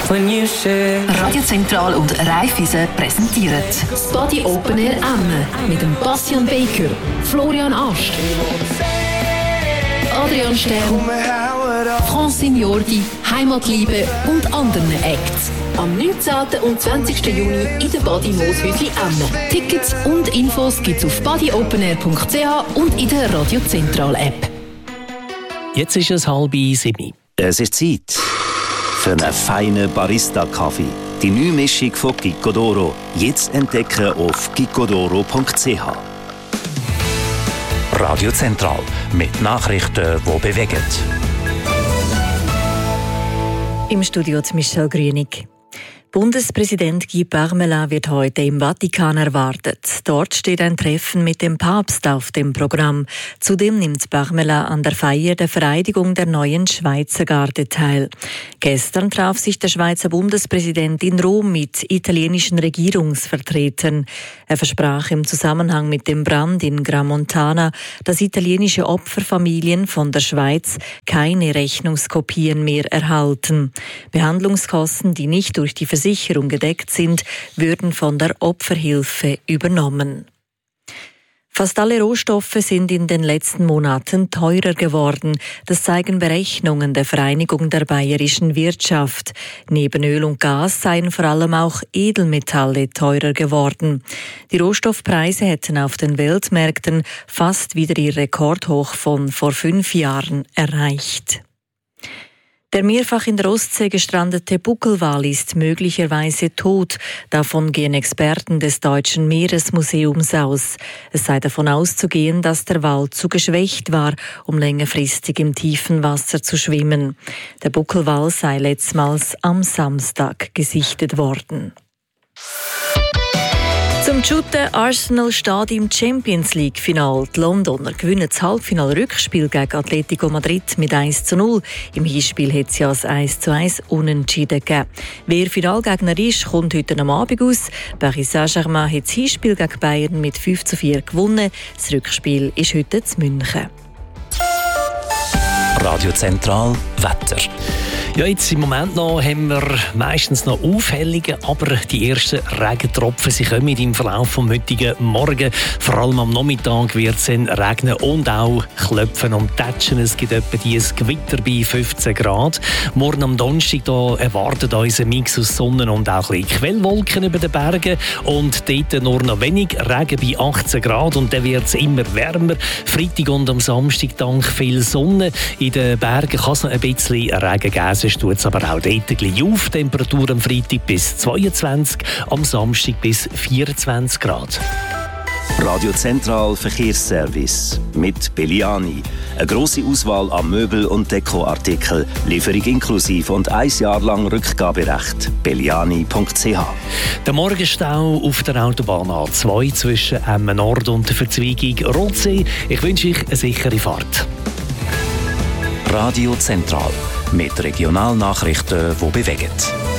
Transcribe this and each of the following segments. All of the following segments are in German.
Radio Zentral und Raiffeisen präsentieren das Body Open Air Emmen mit dem Bastian Baker, Florian Ast, Adrian Stern, Francine Jordi, Heimatliebe und anderen Acts. Am 19. und 20. Juni in der Body Mooshäusli Emmen. Tickets und Infos gibt's auf bodyopenair.ch und in der Radio Zentral App. Jetzt ist es 6:30. Es ist Zeit für einen feinen Barista-Kaffee. Die neue Mischung von Gicodoro. Jetzt entdecken auf gicodoro.ch. Radio Zentral mit Nachrichten, die bewegen. Im Studio Michelle Grünig. Bundespräsident Guy Parmelin wird heute im Vatikan erwartet. Dort steht ein Treffen mit dem Papst auf dem Programm. Zudem nimmt Parmelin an der Feier der Vereidigung der neuen Schweizer Garde teil. Gestern traf sich der Schweizer Bundespräsident in Rom mit italienischen Regierungsvertretern. Er versprach im Zusammenhang mit dem Brand in Gramontana, dass italienische Opferfamilien von der Schweiz keine Rechnungskopien mehr erhalten. Behandlungskosten, die nicht durch die Versicherung gedeckt sind, würden von der Opferhilfe übernommen. Fast alle Rohstoffe sind in den letzten Monaten teurer geworden. Das zeigen Berechnungen der Vereinigung der bayerischen Wirtschaft. Neben Öl und Gas seien vor allem auch Edelmetalle teurer geworden. Die Rohstoffpreise hätten auf den Weltmärkten fast wieder ihr Rekordhoch von vor 5 Jahren erreicht. Der mehrfach in der Ostsee gestrandete Buckelwal ist möglicherweise tot. Davon gehen Experten des Deutschen Meeresmuseums aus. Es sei davon auszugehen, dass der Wal zu geschwächt war, um längerfristig im tiefen Wasser zu schwimmen. Der Buckelwal sei letztmals am Samstag gesichtet worden. Zum Shooten: Arsenal steht im Champions-League-Final. Die Londoner gewinnen das Halbfinal-Rückspiel gegen Atletico Madrid mit 1:0. Im Hinspiel hat es ja ein 1:1 Unentschieden gegeben. Wer Finalgegner ist, kommt heute am Abend aus. Paris Saint-Germain hat das Hinspiel gegen Bayern mit 5:4 gewonnen. Das Rückspiel ist heute in München. Radio Zentral Wetter. Ja, jetzt im Moment noch haben wir meistens noch Aufhellungen, aber die ersten Regentropfen sie kommen im Verlauf vom heutigen Morgen. Vor allem am Nachmittag wird es dann regnen und auch klopfen und tätschen. Es gibt etwa dieses Gewitter bei 15 Grad. Morgen am Donnerstag da erwartet uns ein Mix aus Sonne und auch ein bisschen Quellwolken über den Bergen. Und dort nur noch wenig Regen bei 18 Grad und dann wird es immer wärmer. Freitag und am Samstag dank viel Sonne. In den Bergen kann es noch ein bisschen Regen geben. Es tut es aber auch dort ein bisschen auf. Temperatur am Freitag bis 22, am Samstag bis 24 Grad. Radio Zentral Verkehrsservice mit Belliani. Eine grosse Auswahl an Möbel- und Dekoartikeln, Lieferung inklusive und 1 Jahr lang Rückgaberecht. Belliani.ch. Der Morgenstau auf der Autobahn A2 zwischen Emmen Nord und der Verzweigung Rotsee. Ich wünsche euch eine sichere Fahrt. Radio Zentral mit Regionalnachrichten, die bewegen.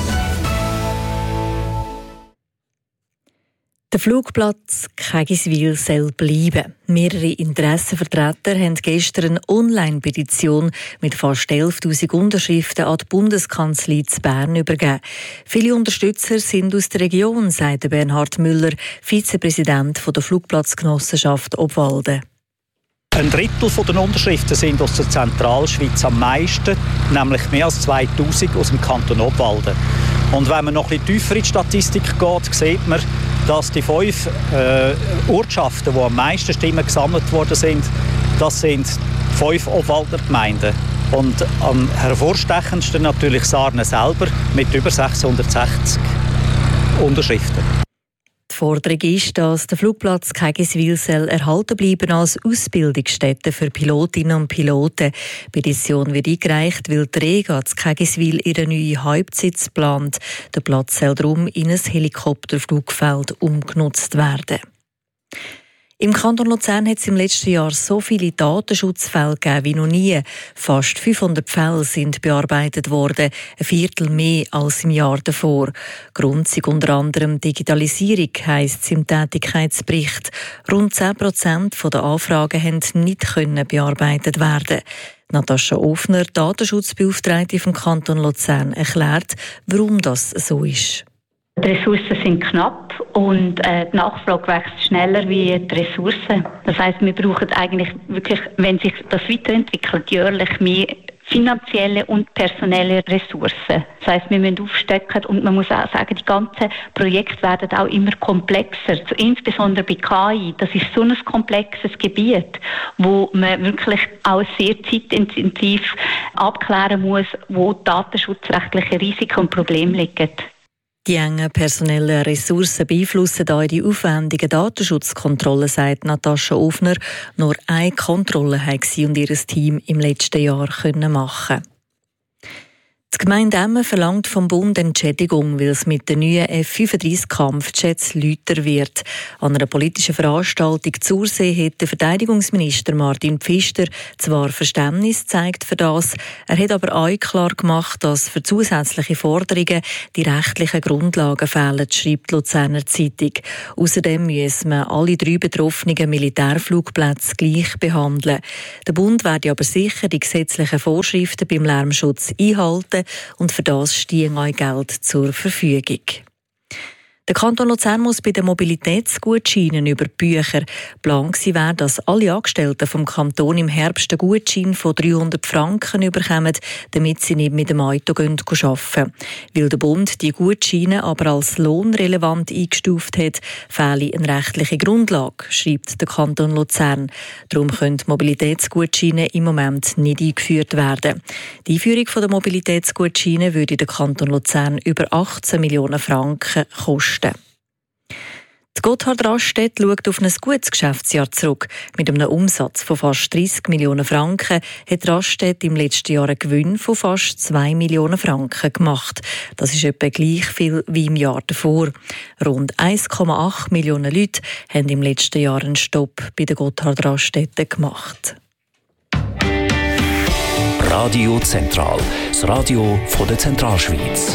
Der Flugplatz Kägiswil soll bleiben. Mehrere Interessenvertreter haben gestern eine Online-Petition mit fast 11'000 Unterschriften an die Bundeskanzlei zu Bern übergeben. Viele Unterstützer sind aus der Region, sagt Bernhard Müller, Vizepräsident der Flugplatzgenossenschaft Obwalden. Ein Drittel der Unterschriften sind aus der Zentralschweiz am meisten, nämlich mehr als 2000 aus dem Kanton Obwalden. Und wenn man noch ein bisschen tiefer in die Statistik geht, sieht man, dass die 5 Ortschaften, die am meisten Stimmen gesammelt worden sind, das sind 5 Obwalder Gemeinden. Und am hervorstechendsten natürlich Sarnen selber mit über 660 Unterschriften. Die Forderung ist, dass der Flugplatz Kägiswil erhalten bleiben als Ausbildungsstätte für Pilotinnen und Piloten. Die Petition wird eingereicht, weil die Rega zu Kägiswil ihren neuen Hauptsitz plant. Der Platz soll darum in ein Helikopterflugfeld umgenutzt werden. Im Kanton Luzern hat es im letzten Jahr so viele Datenschutzfälle gegeben wie noch nie. Fast 500 Fälle sind bearbeitet worden, ein Viertel mehr als im Jahr davor. Grund sei unter anderem Digitalisierung, heisst es im Tätigkeitsbericht. Rund 10% der Anfragen konnten nicht bearbeitet werden. Natascha Ofner, Datenschutzbeauftragte vom Kanton Luzern, erklärt, warum das so ist. Die Ressourcen sind knapp und die Nachfrage wächst schneller wie die Ressourcen. Das heisst, wir brauchen eigentlich wirklich, wenn sich das weiterentwickelt, jährlich mehr finanzielle und personelle Ressourcen. Das heisst, wir müssen aufstecken und man muss auch sagen, die ganzen Projekte werden auch immer komplexer. Insbesondere bei KI. Das ist so ein komplexes Gebiet, wo man wirklich auch sehr zeitintensiv abklären muss, wo datenschutzrechtliche Risiken und Probleme liegen. Die engen personellen Ressourcen beeinflussen auch die aufwendigen Datenschutzkontrollen, sagt Natascha Ofner. Nur eine Kontrolle haben sie und ihr Team im letzten Jahr machen. Die Gemeinde Emmen verlangt vom Bund Entschädigung, weil es mit den neuen F-35-Kampfjets lauter wird. An einer politischen Veranstaltung zu Ursee hat der Verteidigungsminister Martin Pfister zwar Verständnis gezeigt für das, er hat aber auch klar gemacht, dass für zusätzliche Forderungen die rechtlichen Grundlagen fehlen, schreibt die Luzerner Zeitung. Außerdem müssen wir alle 3 betroffenen Militärflugplätze gleich behandeln. Der Bund werde aber sicher die gesetzlichen Vorschriften beim Lärmschutz einhalten, und für das stehen auch Geld zur Verfügung. Der Kanton Luzern muss bei den Mobilitätsgutscheinen über die Bücher. Plan wäre, dass alle Angestellten vom Kanton im Herbst einen Gutschein von 300 Franken bekommen, damit sie nicht mit dem Auto arbeiten gehen. Weil der Bund die Gutscheine aber als lohnrelevant eingestuft hat, fehle eine rechtliche Grundlage, schreibt der Kanton Luzern. Darum können Mobilitätsgutscheine im Moment nicht eingeführt werden. Die Einführung der Mobilitätsgutscheine würde den Kanton Luzern über 18 Millionen Franken kosten. Die Gotthard-Raststätte schaut auf ein gutes Geschäftsjahr zurück. Mit einem Umsatz von fast 30 Millionen Franken hat Raststätte im letzten Jahr einen Gewinn von fast 2 Millionen Franken gemacht. Das ist etwa gleich viel wie im Jahr davor. Rund 1,8 Millionen Leute haben im letzten Jahr einen Stopp bei der Gotthard-Raststätte gemacht. Radio Zentral, das Radio von der Zentralschweiz.